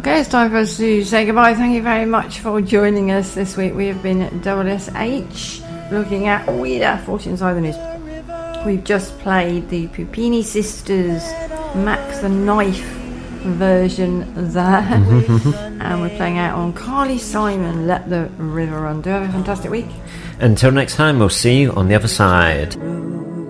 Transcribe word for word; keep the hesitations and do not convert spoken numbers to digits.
Okay, it's time for us to say goodbye. Thank you very much for joining us this week. We have been at W S H looking at Ouida, forty inside the news. We've just played the Puppini Sisters Max the Knife version there. And we're playing out on Carly Simon, Let the River Run. Do have a fantastic week. Until next time, we'll see you on the other side.